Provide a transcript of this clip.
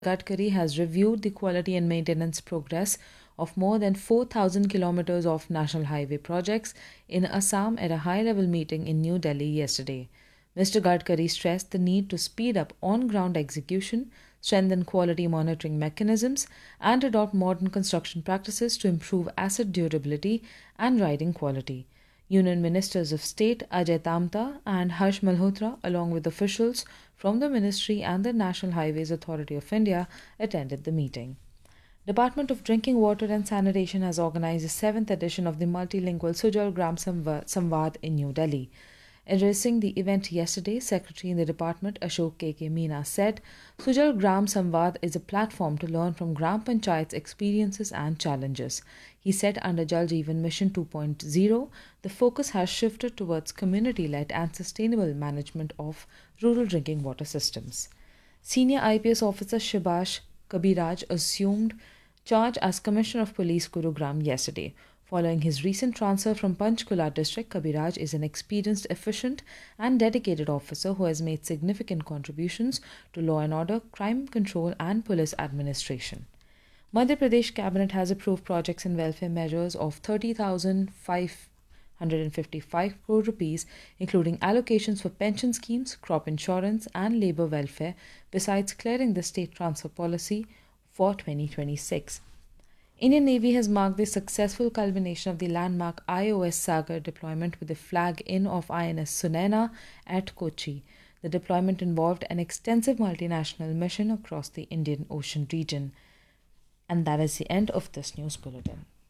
Gadkari has reviewed the quality and maintenance progress of more than 4,000 kilometers of national highway projects in Assam at a high-level meeting in New Delhi yesterday. Mr. Gadkari stressed the need to speed up on-ground execution, strengthen quality monitoring mechanisms, and adopt modern construction practices to improve asset durability and riding quality. Union Ministers of State Ajay Tamta and Harsh Malhotra, along with officials from the Ministry and the National Highways Authority of India, attended the meeting. Department of Drinking Water and Sanitation has organized the 7th edition of the multilingual Sujal Gram Samvad in New Delhi. Addressing the event yesterday, Secretary in the department Ashok K.K. Meena said, Sujal Gram Samvad is a platform to learn from Gram Panchayat's experiences and challenges. He said under Jal Jeevan Mission 2.0, the focus has shifted towards community-led and sustainable management of rural drinking water systems. Senior IPS officer Shibash Kabiraj assumed charge as Commissioner of Police Gurugram yesterday. Following his recent transfer from Panchkula district, Kabiraj is an experienced, efficient and dedicated officer who has made significant contributions to law and order, crime control and police administration. Madhya Pradesh Cabinet has approved projects and welfare measures of 30,555 crore rupees, including allocations for pension schemes, crop insurance and labour welfare, besides clearing the state transfer policy for 2026. Indian Navy has marked the successful culmination of the landmark IOS Sagar deployment with the flag-in of INS Sunaina at Kochi. The deployment involved an extensive multinational mission across the Indian Ocean region. And that is the end of this news bulletin.